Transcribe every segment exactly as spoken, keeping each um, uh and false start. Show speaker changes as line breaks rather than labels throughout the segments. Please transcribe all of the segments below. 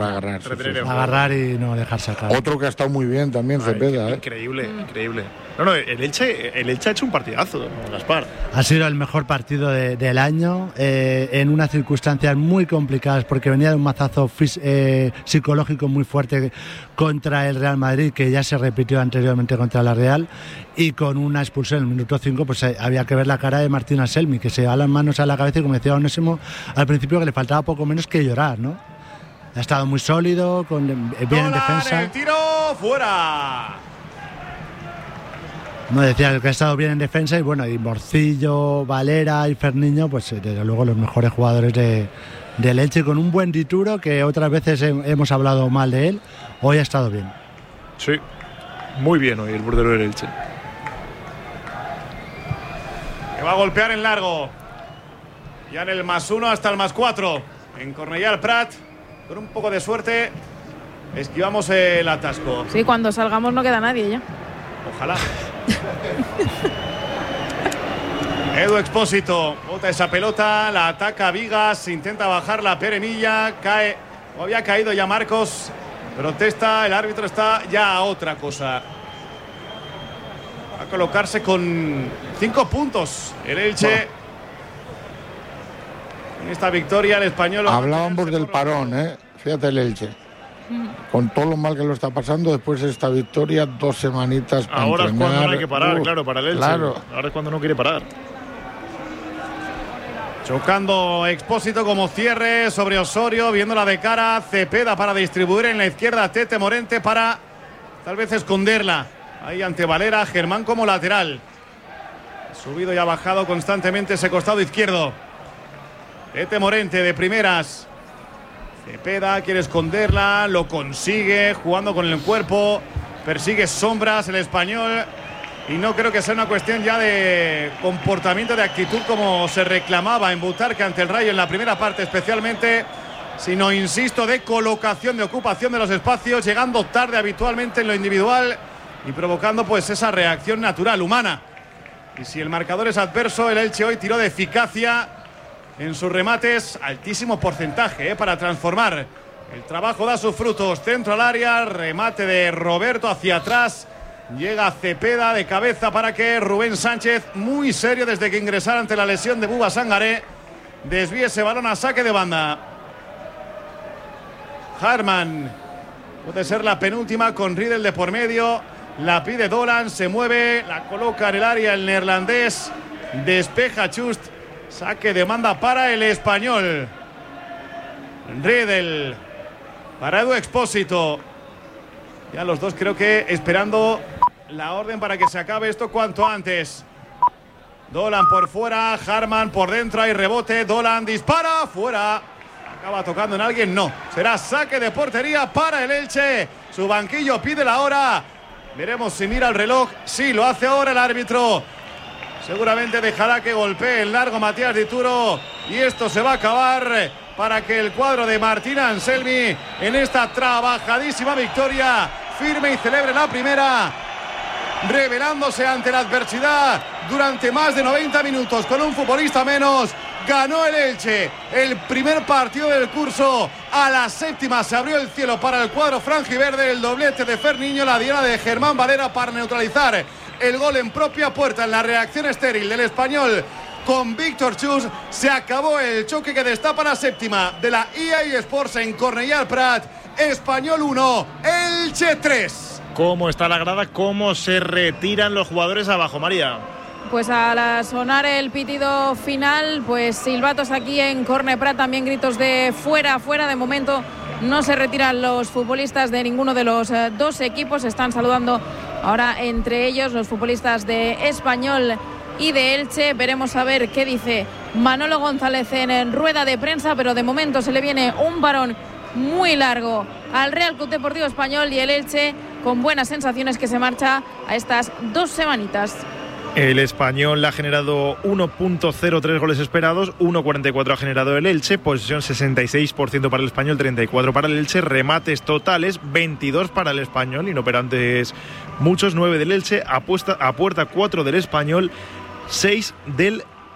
agarrar, sí, sí.
agarrar y no dejar sacar.
Otro que ha estado muy bien también, Ay, Cepeda.
¿eh? Increíble, increíble. No, no, el Elche, el Elche ha hecho un partidazo, Gaspar.
Ha sido el mejor partido de, del año, eh, en unas circunstancias muy complicadas, porque venía de un mazazo fis- eh, psicológico muy fuerte contra el Real Madrid, que ya se repitió anteriormente contra la Real, y con una expulsión en el minuto cinco, pues eh, había que ver la cara de Martín Anselmi, que se da las manos a la cabeza y, como decía Onésimo al principio, que le faltaba poco menos que llorar, ¿no? Ha estado muy sólido, con, bien en defensa.
El tiro fuera.
No, decía que ha estado bien en defensa y bueno, y Morcillo, Valera y Ferniño, pues desde luego los mejores jugadores de, del Elche, con un buen Dituro, que otras veces he, hemos hablado mal de él, hoy ha estado bien.
Sí, muy bien hoy el portero del Elche.
Que va a golpear en largo. Ya en el más uno hasta el más cuatro. En Cornellà al Prat. Con un poco de suerte esquivamos el atasco.
Sí, cuando salgamos no queda nadie ya.
Ojalá. Edu Expósito bota esa pelota, la ataca Vigas, intenta bajarla Pere Milla, cae, o había caído ya Marcos, protesta, el árbitro está ya a otra cosa. Va a colocarse con cinco puntos el Elche. Bueno. En esta victoria el Español...
Hablábamos del parón, ¿eh? Fíjate el Elche. Con todo lo mal que lo está pasando, después de esta victoria, dos semanitas para
Ahora
entrenar.
es cuando no hay que parar,
uh,
claro, para el Elche.
Claro.
Ahora es cuando no quiere parar.
Chocando Expósito como cierre sobre Osorio, viéndola de cara. Cepeda para distribuir en la izquierda. Tete Morente para tal vez esconderla. Ahí ante Valera, Germán como lateral. Subido y ha bajado constantemente ese costado izquierdo. Tete Morente de primeras. Cepeda quiere esconderla, lo consigue, jugando con el cuerpo. Persigue sombras el Español. Y no creo que sea una cuestión ya de comportamiento, de actitud, como se reclamaba en Butarque ante el Rayo en la primera parte especialmente, sino, insisto, de colocación, de ocupación de los espacios, llegando tarde habitualmente en lo individual y provocando pues esa reacción natural, humana. Y si el marcador es adverso, el Elche hoy tiró de eficacia en sus remates, altísimo porcentaje, ¿eh? Para transformar. El trabajo da sus frutos. Centro al área, remate de Roberto hacia atrás. Llega Cepeda de cabeza para que Rubén Sánchez, muy serio desde que ingresara ante la lesión de Buba Sangaré, desvíe ese balón a saque de banda. Harman puede ser la penúltima con Riedel de por medio. La pide Dolan, se mueve, la coloca en el área el neerlandés. Despeja Chust. Saque de banda para el Español. Riedel para Edu Expósito. Ya los dos creo que esperando la orden para que se acabe esto cuanto antes. Dolan por fuera, Harman por dentro, hay rebote, Dolan dispara, fuera. Acaba tocando en alguien, no. Será saque de portería para el Elche. Su banquillo pide la hora. Veremos si mira el reloj. Sí, lo hace ahora el árbitro. Seguramente dejará que golpee el largo Matías Dituro. Y esto se va a acabar para que el cuadro de Martín Anselmi, en esta trabajadísima victoria, firme y celebre la primera, revelándose ante la adversidad durante más de noventa minutos con un futbolista menos. Ganó el Elche el primer partido del curso. A la séptima se abrió el cielo para el cuadro franjiverde. El doblete de Ferniño, la diana de Germán Valera para neutralizar el gol en propia puerta. En la reacción estéril del Español con Víctor Chus se acabó el choque que destapa la séptima de la E A Sports en Cornellà al Prat. Español uno, Elche tres.
¿Cómo está la grada? ¿Cómo se retiran los jugadores abajo, María?
Pues al sonar el pitido final, pues silbatos aquí en Corne Prat, también gritos de fuera, fuera. De momento no se retiran los futbolistas de ninguno de los eh, dos equipos. Están saludando ahora entre ellos los futbolistas de Español y de Elche. Veremos a ver qué dice Manolo González en, en rueda de prensa, pero de momento se le viene un varón muy largo al Real Club Deportivo Español, y el Elche con buenas sensaciones que se marcha a estas dos semanitas.
El Español ha generado uno punto cero tres goles esperados, uno punto cuarenta y cuatro ha generado el Elche, posesión sesenta y seis por ciento para el Español, treinta y cuatro por ciento para el Elche, remates totales veintidós para el Español, inoperantes muchos, nueve del Elche, apuesta, a puerta cuatro del Español, seis del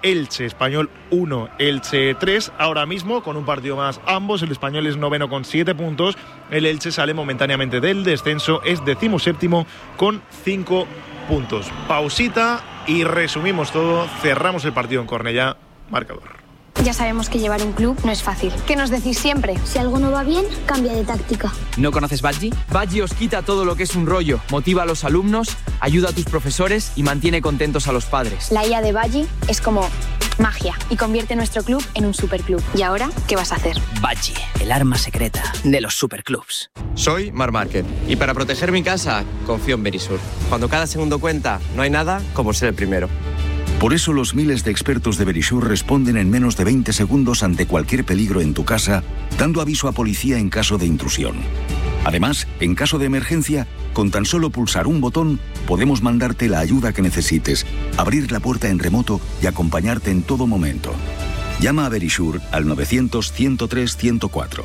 Elche. Español uno, Elche tres. Ahora mismo, con un partido más ambos, el Español es noveno con siete puntos. El Elche sale momentáneamente del descenso, es decimoséptimo con cinco puntos. Pausita y resumimos todo. Cerramos el partido en Cornellá. Marcador.
Ya sabemos que llevar un club no es fácil. ¿Qué nos decís siempre?
Si algo no va bien, cambia de táctica.
¿No conoces Badgie? Badgie os quita todo lo que es un rollo, motiva a los alumnos, ayuda a tus profesores y mantiene contentos a los padres.
La I A de Badgie es como magia y convierte nuestro club en un superclub. ¿Y ahora qué vas a hacer?
Badgie, el arma secreta de los superclubs.
Soy Mar Márquez y para proteger mi casa confío en Verisur. Cuando cada segundo cuenta, no hay nada como ser el primero.
Por eso los miles de expertos de Verisur responden en menos de veinte segundos ante cualquier peligro en tu casa, dando aviso a policía en caso de intrusión. Además, en caso de emergencia, con tan solo pulsar un botón, podemos mandarte la ayuda que necesites, abrir la puerta en remoto y acompañarte en todo momento. Llama a Verisur al novecientos, ciento tres, ciento cuatro.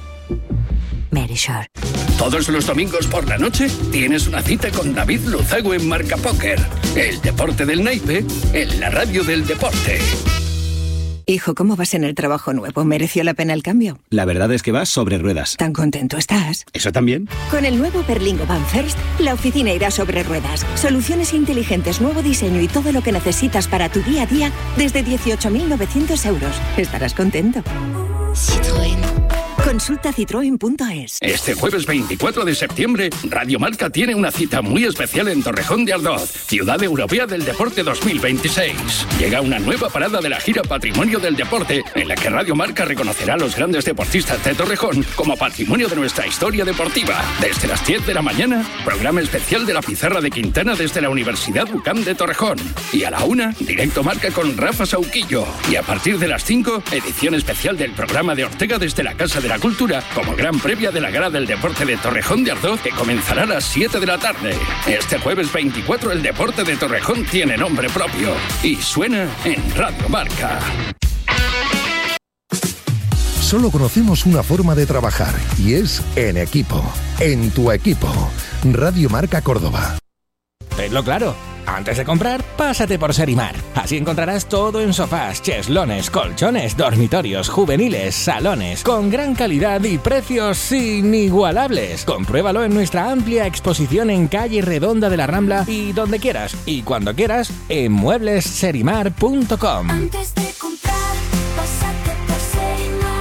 Verisur.
Todos los domingos por la noche tienes una cita con David Luzago en Marca Póker. El deporte del naipe en la radio del deporte.
Hijo, ¿cómo vas en el trabajo nuevo? ¿Mereció la pena el cambio?
La verdad es que vas sobre ruedas.
¿Tan contento estás?
¿Eso también?
Con el nuevo Berlingo Van First, la oficina irá sobre ruedas. Soluciones inteligentes, nuevo diseño y todo lo que necesitas para tu día a día desde dieciocho mil novecientos euros. Estarás contento.
Citroën.
Consulta citroen punto es.
Este jueves veinticuatro de septiembre, Radio Marca tiene una cita muy especial en Torrejón de Ardoz, Ciudad Europea del Deporte dos mil veintiséis. Llega una nueva parada de la gira Patrimonio del Deporte, en la que Radio Marca reconocerá a los grandes deportistas de Torrejón como patrimonio de nuestra historia deportiva. Desde las diez de la mañana, programa especial de la Pizarra de Quintana desde la Universidad U C A M de Torrejón. Y a la una, directo Marca con Rafa Sauquillo. Y a partir de las cinco, edición especial del programa de Ortega desde la Casa de la Cultura, como gran previa de la Gala del Deporte de Torrejón de Ardoz, que comenzará a las siete de la tarde. Este jueves veinticuatro el deporte de Torrejón tiene nombre propio y suena en Radio Marca.
Solo conocemos una forma de trabajar y es en equipo, en tu equipo. Radio Marca Córdoba.
Tenlo claro. Antes de comprar, pásate por Serimar. Así encontrarás todo en sofás, cheslones, colchones, dormitorios, juveniles, salones, con gran calidad y precios inigualables. Compruébalo en nuestra amplia exposición en calle Redonda de la Rambla y donde quieras y cuando quieras en muebles serimar punto com.
Antes de comprar, pásate por Serimar.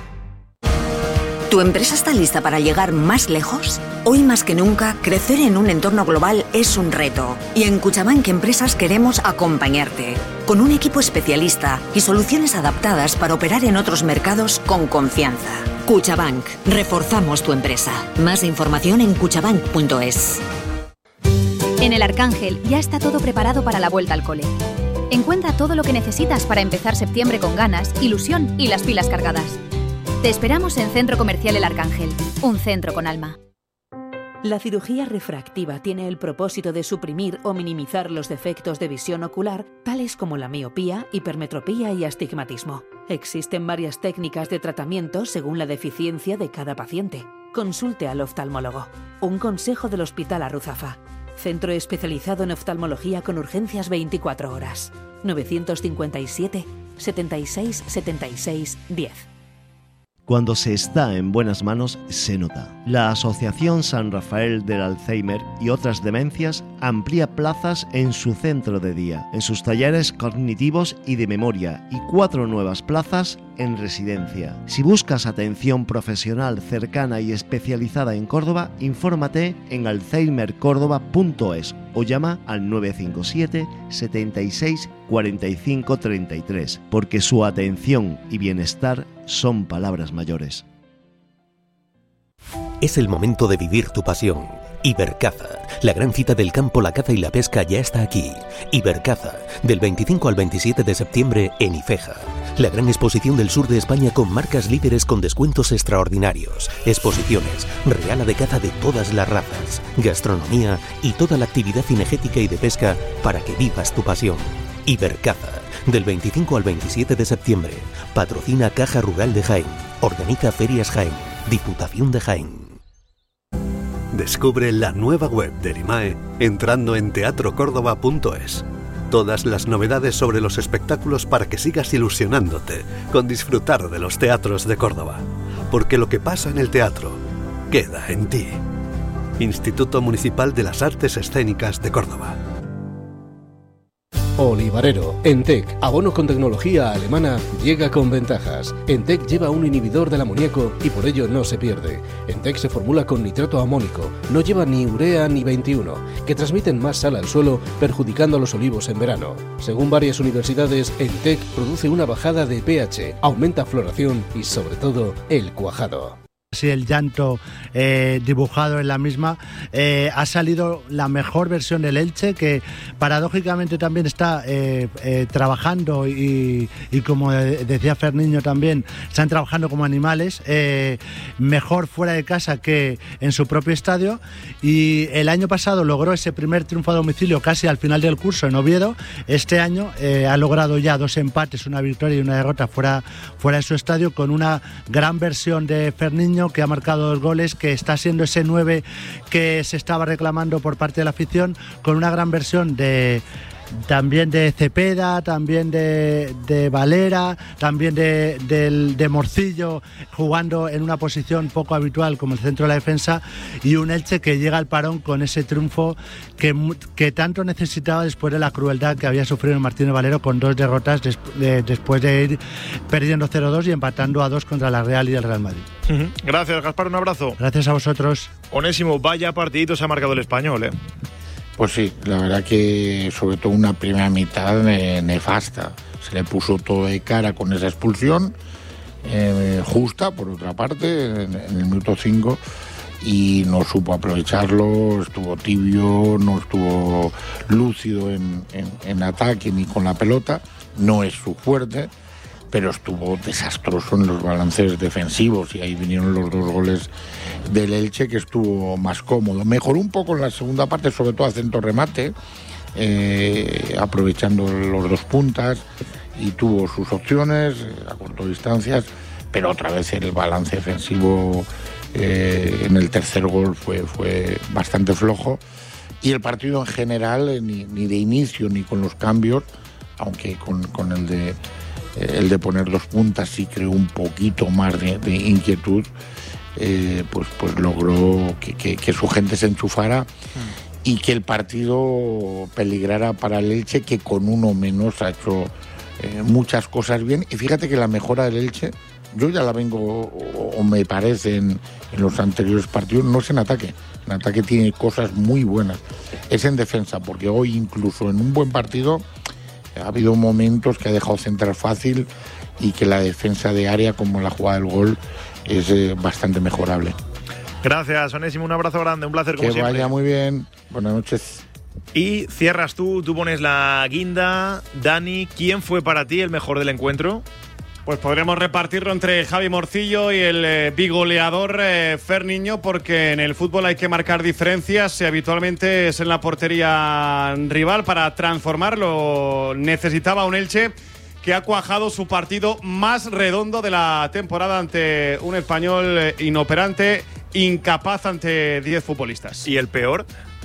¿Tu empresa está lista para llegar más lejos? Hoy más que nunca, crecer en un entorno global es un reto. Y en Cuchabank Empresas queremos acompañarte. Con un equipo especialista y soluciones adaptadas para operar en otros mercados con confianza. Cuchabank. Reforzamos tu empresa. Más información en cuchabank punto es.
En el Arcángel ya está todo preparado para la vuelta al cole. Encuentra todo lo que necesitas para empezar septiembre con ganas, ilusión y las pilas cargadas. Te esperamos en Centro Comercial El Arcángel, un centro con alma.
La cirugía refractiva tiene el propósito de suprimir o minimizar los defectos de visión ocular, tales como la miopía, hipermetropía y astigmatismo. Existen varias técnicas de tratamiento según la deficiencia de cada paciente. Consulte al oftalmólogo. Un consejo del Hospital Arruzafa. Centro especializado en oftalmología con urgencias veinticuatro horas. novecientos cincuenta y siete, setenta y seis, setenta y seis, diez.
Cuando se está en buenas manos, se nota. La Asociación San Rafael del Alzheimer y otras demencias amplía plazas en su centro de día, en sus talleres cognitivos y de memoria, y cuatro nuevas plazas en residencia. Si buscas atención profesional cercana y especializada en Córdoba, infórmate en alzheimer córdoba punto es o llama al nueve cinco siete, setenta y seis, cuarenta y cinco, treinta y tres, porque su atención y bienestar son palabras mayores.
Es el momento de vivir tu pasión. Ibercaza, la gran cita del campo, la caza y la pesca ya está aquí. Ibercaza, del veinticinco al veintisiete de septiembre en Ifeja. La gran exposición del sur de España con marcas líderes con descuentos extraordinarios. Exposiciones, reala de caza de todas las razas, gastronomía y toda la actividad cinegética y de pesca para que vivas tu pasión. Ibercaza, del veinticinco al veintisiete de septiembre. Patrocina Caja Rural de Jaén. Organiza Ferias Jaén. Diputación de Jaén.
Descubre la nueva web del I M A E entrando en teatro córdoba punto es. Todas las novedades sobre los espectáculos para que sigas ilusionándote con disfrutar de los teatros de Córdoba. Porque lo que pasa en el teatro queda en ti. Instituto Municipal de las Artes Escénicas de Córdoba.
Olivarero. Entec, abono con tecnología alemana, llega con ventajas. Entec lleva un inhibidor del amoníaco y por ello no se pierde. Entec se formula con nitrato amónico, no lleva ni urea ni veintiuno, que transmiten más sal al suelo, perjudicando a los olivos en verano. Según varias universidades, Entec produce una bajada de pH, aumenta floración y sobre todo el cuajado.
Así el llanto eh, dibujado en la misma, eh, ha salido la mejor versión del Elche, que paradójicamente también está eh, eh, trabajando y, y como decía Ferniño también, están trabajando como animales, eh, mejor fuera de casa que en su propio estadio, y el año pasado logró ese primer triunfo a domicilio casi al final del curso en Oviedo. Este año eh, ha logrado ya dos empates, una victoria y una derrota fuera, fuera de su estadio, con una gran versión de Ferniño, que ha marcado dos goles, que está siendo ese nueve que se estaba reclamando por parte de la afición, con una gran versión de también de Cepeda, también de, de Valera, también de, de, de Morcillo, jugando en una posición poco habitual como el centro de la defensa, y un Elche que llega al parón con ese triunfo que, que tanto necesitaba después de la crueldad que había sufrido Martínez Valero, con dos derrotas des, de, después de ir perdiendo cero dos y empatando a dos contra la Real y el Real Madrid.
Uh-huh. Gracias, Gaspar, un abrazo.
Gracias a vosotros.
Onésimo, vaya partidito se ha marcado el Español, ¿eh?
Pues sí, la verdad que sobre todo una primera mitad eh, nefasta. Se le puso todo de cara con esa expulsión, eh, justa por otra parte, en, en el minuto cinco, y no supo aprovecharlo, estuvo tibio, no estuvo lúcido en, en, en ataque ni con la pelota, no es su fuerte, pero estuvo desastroso en los balances defensivos, y ahí vinieron los dos goles del Elche, que estuvo más cómodo. Mejoró un poco en la segunda parte, sobre todo haciendo remate, eh, aprovechando los dos puntas, y tuvo sus opciones a corto distancias, pero otra vez el balance defensivo eh, en el tercer gol fue, fue bastante flojo, y el partido en general, eh, ni, ni de inicio ni con los cambios, aunque con, con el de el de poner dos puntas sí creó un poquito más de, de inquietud, eh, pues, pues logró que, que, que su gente se enchufara mm. y que el partido peligrara para el Elche, que con uno menos ha hecho eh, muchas cosas bien. Y fíjate que la mejora del Elche, yo ya la vengo, o, o me parece en, en los anteriores partidos, no es en ataque. En ataque tiene cosas muy buenas, es en defensa, porque hoy incluso en un buen partido ha habido momentos que ha dejado centrar fácil, y que la defensa de área, como la jugada del gol, es eh, bastante mejorable.
Gracias, Onésimo, un abrazo grande, un placer como
que
siempre.
Que vaya muy bien, buenas noches.
Y cierras tú, tú pones la guinda. Dani, ¿quién fue para ti el mejor del encuentro?
Pues podremos repartirlo entre Javi Morcillo y el eh, bigoleador eh, Ferniño, porque en el fútbol hay que marcar diferencias y habitualmente es en la portería rival. Para transformarlo necesitaba un Elche que ha cuajado su partido más redondo de la temporada ante un Español eh, inoperante, incapaz ante diez futbolistas.
¿Y el peor?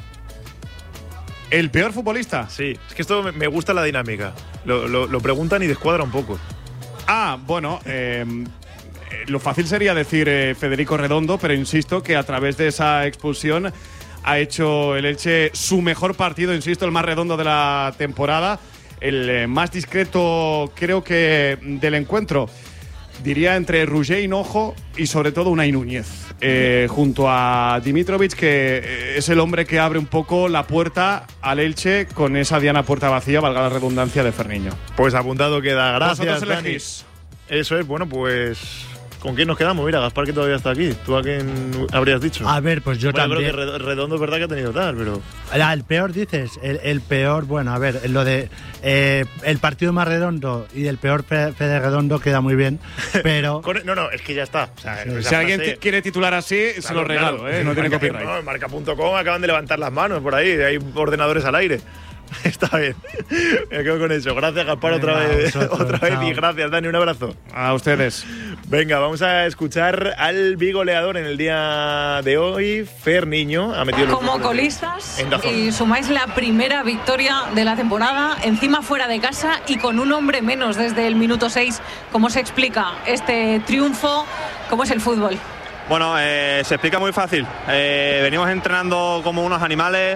¿El peor futbolista?
Sí, es que esto me gusta la dinámica. Lo, lo, lo preguntan y descuadra un poco.
Ah, bueno, eh, lo fácil sería decir eh, Federico Redondo, pero insisto que a través de esa expulsión ha hecho el Elche su mejor partido, insisto, el más redondo de la temporada, el eh, más discreto creo que del encuentro. Diría entre Roger Hinojo y sobre todo Unai Núñez, eh, junto a Dimitrovic, que eh, es el hombre que abre un poco la puerta al Elche con esa diana puerta vacía, valga la redundancia, de Ferniño.
Pues apuntado queda, gracias.
Vosotros elegís.
Eso es, bueno, pues ¿con quién nos quedamos? Mira, Gaspar, que todavía está aquí. ¿Tú a quién habrías dicho?
A ver, pues yo
bueno,
también.
Creo que Redondo es verdad que ha tenido tal, pero...
Ah, el peor, dices. El, el peor, bueno, a ver, lo de eh, el partido más redondo y el peor Fede Redondo queda muy bien, pero...
no, no, es que ya está. O sea,
sí. Si alguien frase... quiere titular así, claro, se lo regalo, claro. ¿eh? No tiene copyright.
No, Marca punto com acaban de levantar las manos por ahí, hay ordenadores al aire. Está bien. Me quedo con eso. Gracias, Gaspar, otra
Venga,
vez.
vosotros,
Otra vez.
chao.
Y gracias, Dani. Un abrazo.
A ustedes.
Venga, vamos a escuchar al bigoleador en el día de hoy. Fer Niño ha metido los
Como
goles
colistas
en Dazón.
y sumáis la primera victoria de la temporada, encima fuera de casa y con un hombre menos desde el minuto seis. ¿Cómo se explica este triunfo? ¿Cómo es el fútbol?
Bueno, eh, se explica muy fácil. Eh, venimos entrenando como unos animales,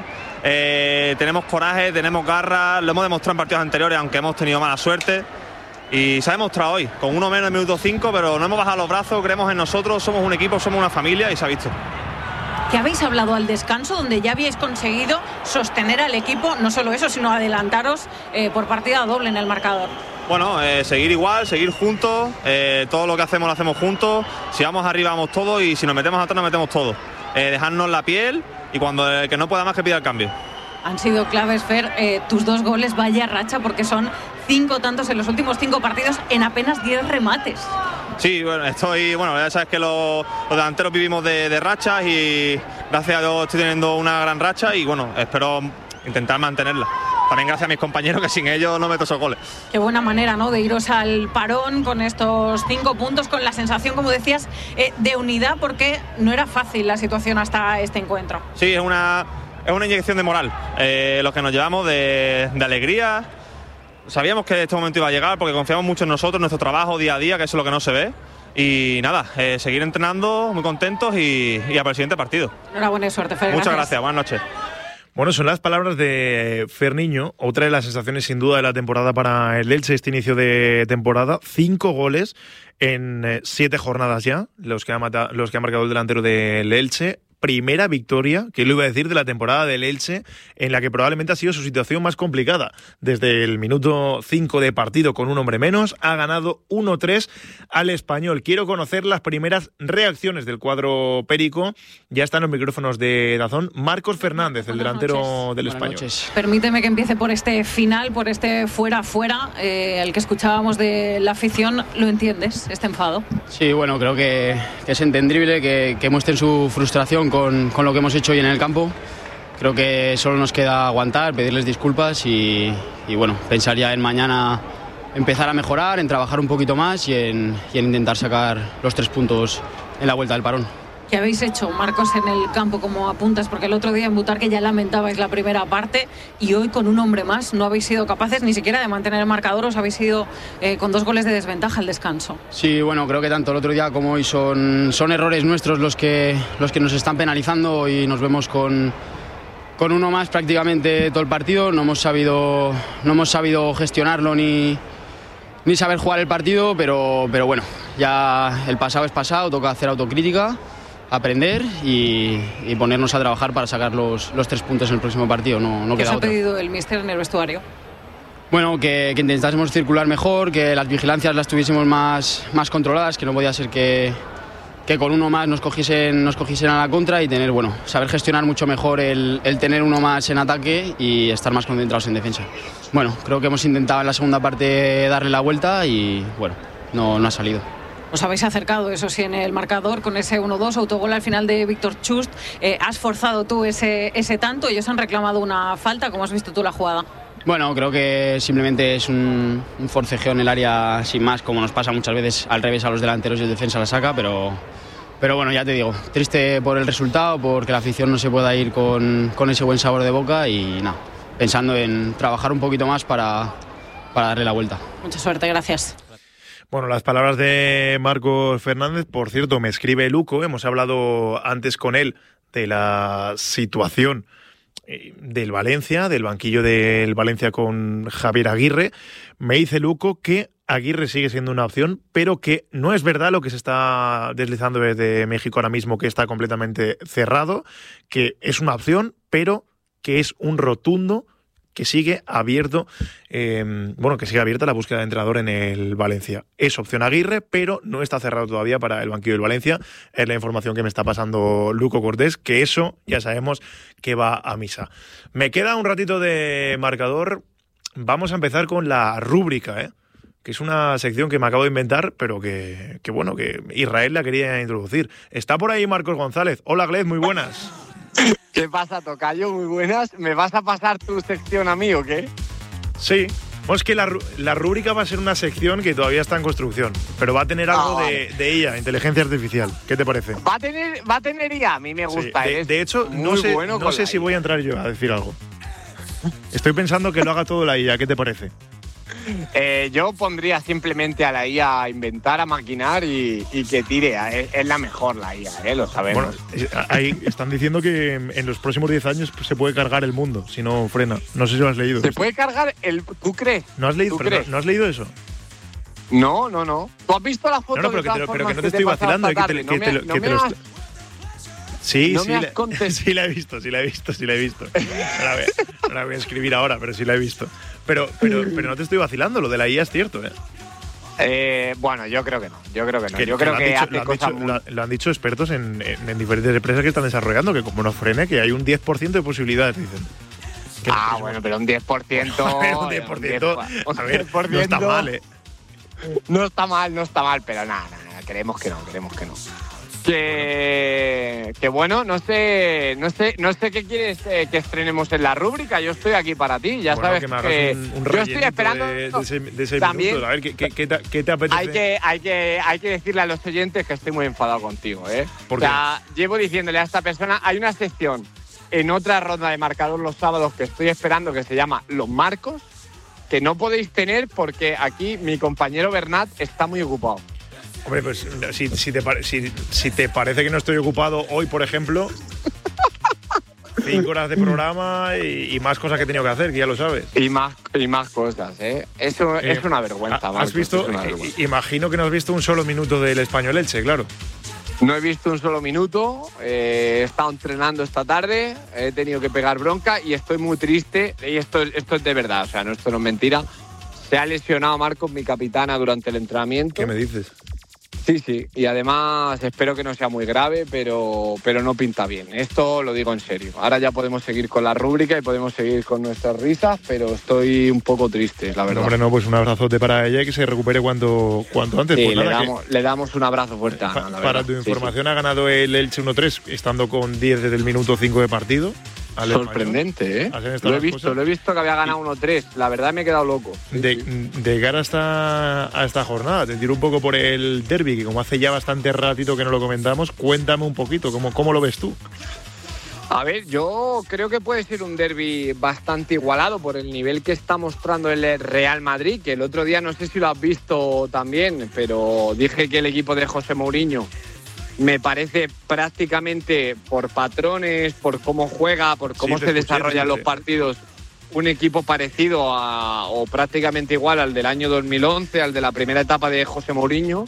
eh, tenemos coraje, tenemos garra, lo hemos demostrado en partidos anteriores, aunque hemos tenido mala suerte. Y se ha demostrado hoy, con uno menos en el minuto cinco, pero no hemos bajado los brazos, creemos en nosotros, somos un equipo, somos una familia y se ha visto.
Que habéis hablado al descanso, donde ya habíais conseguido sostener al equipo, no solo eso, sino adelantaros eh, por partida doble en el marcador.
Bueno, eh, seguir igual, seguir juntos, eh, todo lo que hacemos lo hacemos juntos, si vamos arriba vamos todos y si nos metemos atrás nos metemos todos. Eh, dejarnos la piel y cuando el que no pueda más que pida el cambio.
Han sido claves, Fer, eh, tus dos goles, vaya racha, porque son cinco tantos en los últimos cinco partidos en apenas diez remates.
Sí, bueno, estoy, bueno, ya sabes que los, los delanteros vivimos de, de rachas y gracias a Dios estoy teniendo una gran racha y bueno, espero intentar mantenerla. También gracias a mis compañeros, que sin ellos no meto esos goles.
Qué buena manera, ¿no?, de iros al parón con estos cinco puntos, con la sensación, como decías, eh, de unidad, porque no era fácil la situación hasta este encuentro.
Sí, es una, es una inyección de moral, eh, lo que nos llevamos de, de alegría. Sabíamos que este momento iba a llegar porque confiamos mucho en nosotros, en nuestro trabajo día a día, que eso es lo que no se ve. Y nada, eh, seguir entrenando, muy contentos y, y a por el siguiente partido.
Enhorabuena y suerte, Fer.
Muchas
gracias.
gracias, buenas noches.
Bueno, son las palabras de Fer Niño, otra de las sensaciones sin duda de la temporada para el Elche, este inicio de temporada. Cinco goles en eh, siete jornadas ya, los que, ha mata, los que ha marcado el delantero del Elche. Primera victoria, que lo iba a decir, de la temporada del Elche, en la que probablemente ha sido su situación más complicada. Desde el minuto cinco de partido, con un hombre menos, ha ganado uno tres al Español. Quiero conocer las primeras reacciones del cuadro perico. Ya están los micrófonos de Dazón. Marcos Fernández, el delantero
noches.
del
Buenas
Español.
noches. Permíteme que empiece por este final, por este fuera-fuera, eh, el que escuchábamos de la afición. ¿Lo entiendes, este enfado?
Sí, bueno, creo que, que es entendible que, que muestren su frustración Con, con lo que hemos hecho hoy en el campo. Creo que solo nos queda aguantar, pedirles disculpas y, y bueno, pensar ya en mañana empezar a mejorar, en trabajar un poquito más y en, y en intentar sacar los tres puntos en la vuelta del parón.
¿Qué habéis hecho, Marcos, en el campo, como apuntas? Porque el otro día en Butarque ya lamentabais la primera parte y hoy con un hombre más no habéis sido capaces ni siquiera de mantener el marcador, os habéis ido eh, con dos goles de desventaja al descanso.
Sí, bueno, creo que tanto el otro día como hoy son, son errores nuestros los que, los que nos están penalizando y nos vemos con, con uno más prácticamente todo el partido. No hemos sabido, no hemos sabido gestionarlo ni, ni saber jugar el partido, pero, pero bueno, ya el pasado es pasado, toca hacer autocrítica, aprender y, y ponernos a trabajar para sacar los, los tres puntos en el próximo partido. No, no
¿Qué os
queda
ha
otra.
pedido el míster en el vestuario?
Bueno, que, que intentásemos circular mejor, que las vigilancias las tuviésemos más, más controladas, que no podía ser que, que con uno más nos cogiesen, nos cogiesen a la contra y tener, bueno, saber gestionar mucho mejor el, el tener uno más en ataque y estar más concentrados en defensa. Bueno, creo que hemos intentado en la segunda parte darle la vuelta y bueno, no, no ha salido.
Os habéis acercado, eso sí, en el marcador con ese uno dos, autogol al final de Víctor Chust. Eh, has forzado tú ese, ese tanto, ellos han reclamado una falta. ¿Cómo has visto tú la jugada?
Bueno, creo que simplemente es un, un forcejeo en el área sin más, como nos pasa muchas veces al revés a los delanteros y el defensa la saca, pero, pero bueno, ya te digo, triste por el resultado, porque la afición no se pueda ir con, con ese buen sabor de boca y nada, pensando en trabajar un poquito más para, para darle la vuelta.
Mucha suerte, gracias.
Bueno, las palabras de Marcos Fernández, por cierto, me escribe Luco, hemos hablado antes con él de la situación del Valencia, del banquillo del Valencia con Javier Aguirre. Me dice Luco que Aguirre sigue siendo una opción, pero que no es verdad lo que se está deslizando desde México ahora mismo, que está completamente cerrado, que es una opción, pero que es un rotundo que sigue abierto, eh, bueno, que sigue abierta la búsqueda de entrenador en el Valencia. Es opción Aguirre, pero no está cerrado todavía para el banquillo del Valencia. Es la información que me está pasando Luco Cortés, que eso ya sabemos que va a misa. Me queda un ratito de marcador. Vamos a empezar con la rúbrica, ¿eh? Que es una sección que me acabo de inventar, pero que, que bueno, que Israel la quería introducir. Está por ahí Marcos González. Hola, Glez, muy buenas.
¿Qué pasa, tocayo? Muy buenas. ¿Me vas a pasar tu sección a mí o qué?
Sí. Bueno, es que la, la rúbrica va a ser una sección que todavía está en construcción, pero va a tener algo
Ah,
de, de I A, inteligencia artificial. ¿Qué te parece?
Va a tener, va a tener I A. A mí me gusta.
Sí, de,
es
de hecho, no
muy
sé,
bueno
no
con
sé
la
si
I A.
voy a entrar yo a decir algo. Estoy pensando que lo haga todo la I A. ¿Qué te parece?
Eh, yo pondría simplemente a la I A a inventar, a maquinar y, y que tire. Es, es la mejor la I A, ¿eh? Lo sabemos.
Bueno, eh, ahí están diciendo que en los próximos diez años se puede cargar el mundo si no frena. No sé si lo has leído.
¿Se puede cargar el. ¿Tú crees?
¿No has leído,
¿Tú
pero
crees?
no, ¿no has leído eso?
No, no, no. ¿Tú has visto la foto
No, no, pero
de
que, te,
todas
lo- pero que
formas
no te
que
estoy
he pasado
vacilando.
esta
eh, que te,
tarde?
que te
No
lo-
me-
que
no
te
me
lo
has-
est- Sí,
no
sí,
me has
la,
contestado.
sí la he visto, sí la he visto, sí la he visto. No la voy, no la voy a escribir ahora, pero sí la he visto. Pero, pero, pero no te estoy vacilando, lo de la I A es cierto, ¿eh?
Eh, bueno, yo creo que no. Yo creo que no.
Que-
yo
que
creo
lo han
que
dicho-
hace
lo han
cosas
dicho-
muy.
lo- lo han dicho expertos en, en- en diferentes empresas que están desarrollando, que como no frene, que hay un diez por ciento de posibilidades, dicen. Que
Ah,
pues,
bueno, pero un diez por ciento.
A ver, un diez por ciento,
un
a ver,
diez por
no está
ciento.
mal, ¿eh?
No está mal, no está mal, pero nada, nada, nada, creemos que no, creemos que no. Que, que bueno, no sé, no sé, no sé qué quieres eh, que estrenemos en la rúbrica. Yo estoy aquí para ti, ya
Bueno,
sabes
que me hagas
que
un, un
yo estoy
rellenito
esperando
de, de ese, de ese
también.
minuto. A ver, ¿qué, qué, qué te, qué te apetece?
Hay que, hay que, hay que decirle a los oyentes que estoy muy enfadado contigo, ¿eh?
¿Por
o sea, llevo diciéndole a esta persona, hay una sección en otra ronda de marcador los sábados que estoy esperando que se llama Los Marcos, que no podéis tener porque aquí mi compañero Bernat está muy ocupado.
Hombre, pues si, si, te, pare- si, si te parece que no estoy ocupado hoy, por ejemplo, cinco horas de programa y, y más cosas que he tenido que hacer, que ya lo sabes.
Y más, y más cosas, ¿eh? Eso
Eh,
es una vergüenza,
¿Has
Marcos,
visto?
es una
eh,
vergüenza.
Imagino que no has visto un solo minuto del Español Elche, claro.
No he visto un solo minuto, eh, he estado entrenando esta tarde, he tenido que pegar bronca y estoy muy triste. Y esto, esto es de verdad, o sea, no, esto no es mentira. Se ha lesionado Marcos, mi capitana, durante el entrenamiento.
¿Qué me dices?
Sí, sí, y además espero que no sea muy grave, pero, pero no pinta bien. Esto lo digo en serio. Ahora ya podemos seguir con la rúbrica y podemos seguir con nuestras risas, pero estoy un poco triste, la
No,
verdad.
hombre, no, pues un abrazote para ella y que se recupere cuanto, cuanto antes.
Sí,
Pues
le,
nada, que-
damos, le damos un abrazo fuerte a Ana, la
para
verdad.
tu
Sí, sí.
información, ha ganado el Elche uno tres, estando con diez desde el minuto cinco de partido. al
Sorprendente, ¿eh?
Así han estado
Lo he
las
visto,
cosas.
lo he visto que había ganado uno tres. La verdad me he quedado loco.
De, de cara a esta, a esta jornada, te tiro un poco por el derbi, que como hace ya bastante ratito que no lo comentamos, cuéntame un poquito, ¿cómo, cómo lo ves tú?
A ver, yo creo que puede ser un derbi bastante igualado por el nivel que está mostrando el Real Madrid, que el otro día no sé si lo has visto también, pero dije que el equipo de José Mourinho me parece prácticamente por patrones, por cómo juega, por cómo
Sí, te
se
escuché,
desarrollan
te
los
escuché.
partidos, un equipo parecido a, o prácticamente igual al del año dos mil once, al de la primera etapa de José Mourinho.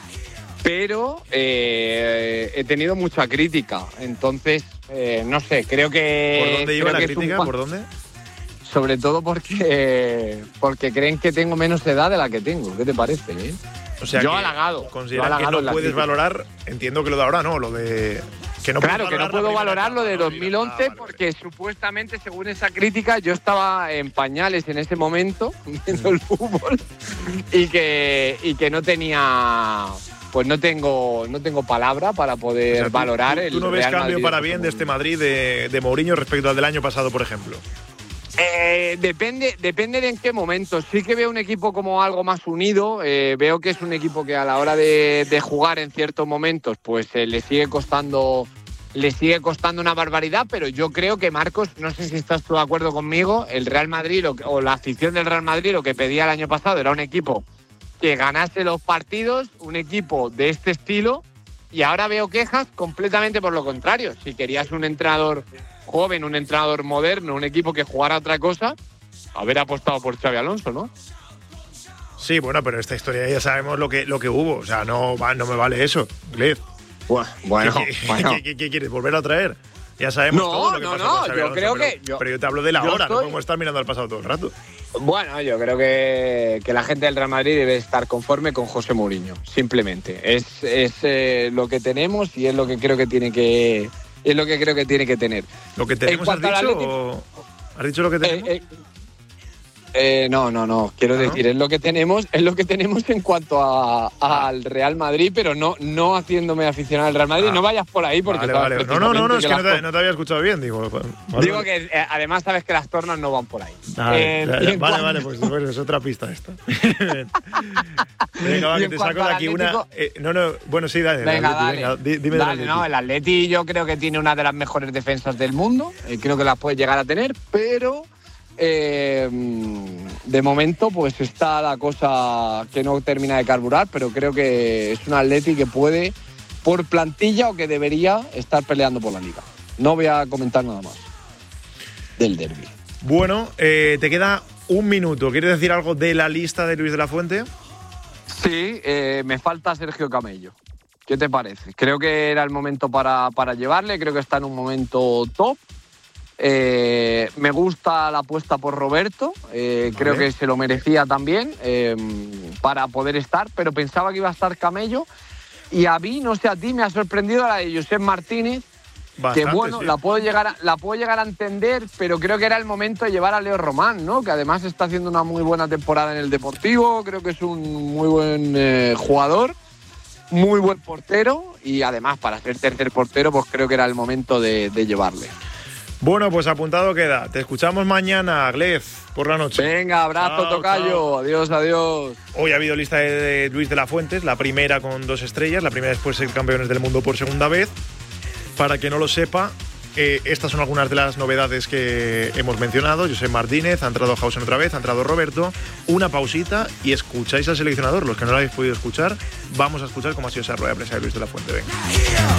Pero eh, he tenido mucha crítica, entonces, eh, no sé, creo que...
¿Por dónde iba
creo
la
que es un
crítica?
pa-
¿Por dónde?
Sobre todo porque, porque creen que tengo menos edad de la que tengo. ¿Qué te parece? eh?
O sea,
yo
que
halagado. yo
Consideran que
halagado en
no
la
puedes
crítica.
valorar, entiendo que lo de ahora no, lo de... Que no
Claro,
puedes
que no
valorar la
puedo
primera
valorar lo de
etapa,
dos mil once porque supuestamente, según esa crítica, yo estaba en pañales en ese momento viendo el fútbol y que, y que no tenía... Pues no tengo, no tengo palabra para poder
O sea, tú-
valorar
tú-
el
¿Tú no ves
Real
cambio
Madrid
para
de
bien
José
de este Madrid de, de Mourinho respecto al del año pasado, por ejemplo?
Eh, depende, depende de en qué momento. Sí que veo un equipo como algo más unido. eh, veo que es un equipo que a la hora de, de jugar en ciertos momentos, pues eh, le sigue costando, le sigue costando una barbaridad. Pero yo creo que Marcos, no sé si estás tú de acuerdo conmigo, el Real Madrid lo que- o la afición del Real Madrid lo que pedía el año pasado era un equipo que ganase los partidos, un equipo de este estilo. Y ahora veo quejas completamente por lo contrario. Si querías un entrenador joven, un entrenador moderno, un equipo que jugara otra cosa, haber apostado por Xabi Alonso, ¿no?
Sí, bueno, pero esta historia ya sabemos lo que, lo que hubo. O sea, no, va- no me vale eso, Glez.
Bueno, bueno,
¿Qué, qué-
bueno.
qué- qué- qué quieres? ¿Volver a traer? Ya sabemos
No,
todo lo que
no,
pasó
no,
con Xabi
yo
Alonso,
creo
pero,
que yo-
pero yo te hablo de la
yo
hora,
estoy-
no podemos estar mirando al pasado todo el rato.
Bueno, yo creo que, que la gente del Real Madrid debe estar conforme con José Mourinho, simplemente. Es, es eh, lo que tenemos y es lo que creo que tiene que es lo que creo que tiene que tener.
¿Lo que tenemos has
cuanto al
dicho
Atlético-
o- ¿Has dicho lo que tenemos?
Eh, eh, Eh, no, no, no. Quiero
¿No?
decir, es lo que tenemos, es lo que tenemos en cuanto a, a, al Real Madrid, pero no, no haciéndome aficionado al Real Madrid.
Ah.
No vayas por ahí porque
Vale,
sabes
vale. No, no, no, no, es que no
las
te, no te había escuchado bien. Digo, vale,
Digo
vale.
que eh, además sabes que las tornas no van por ahí.
Vale,
Eh,
ya,
y
ya,
en
vale,
cuanto-
vale, pues, pues es otra pista esta. Venga, va,
Y
que
en
te
cuanto
saco de
al
aquí una.
Atlético-
eh, no, no, bueno, sí, dale.
Venga,
Atleti,
dale.
venga, di- dime
Dale,
del
no,
Atleti.
el Atleti yo creo que tiene una de las mejores defensas del mundo. Eh, creo que las puede llegar a tener, pero eh, de momento pues está la cosa que no termina de carburar, pero creo que es un Atleti que puede, por plantilla, o que debería estar peleando por la Liga. No voy a comentar nada más del derbi.
Bueno, eh, te queda un minuto. ¿Quieres decir algo de la lista de Luis de la Fuente?
Sí, eh, me falta Sergio Camello. ¿Qué te parece? Creo que era el momento para, para llevarle, creo que está en un momento top. Eh, me gusta la apuesta por Roberto, eh,
Vale.
creo que se lo merecía también eh, para poder estar, pero pensaba que iba a estar Camello. Y a mí, no sé a ti, me ha sorprendido la de Josep Martínez,
Bastante,
que bueno,
sí.
la puedo llegar a, la puedo llegar a entender, pero creo que era el momento de llevar a Leo Román, ¿no? Que además está haciendo una muy buena temporada en el Deportivo, creo que es un muy buen eh, jugador, muy buen portero, y además para ser tercer portero, pues creo que era el momento de, de llevarle.
Bueno, pues apuntado queda. Te escuchamos mañana, Glez, por la noche.
Venga, abrazo,
Chao,
tocayo.
chao.
Adiós, adiós.
Hoy ha habido lista de, de Luis de la Fuentes, la primera con dos estrellas, la primera después de ser campeones del mundo por segunda vez. Para que no lo sepa, eh, estas son algunas de las novedades que hemos mencionado. Josep Martínez, ha entrado Hausen otra vez, ha entrado Roberto. Una pausita y escucháis al seleccionador. Los que no lo habéis podido escuchar, vamos a escuchar cómo ha sido esa rueda de prensa de Luis de la Fuente. Venga.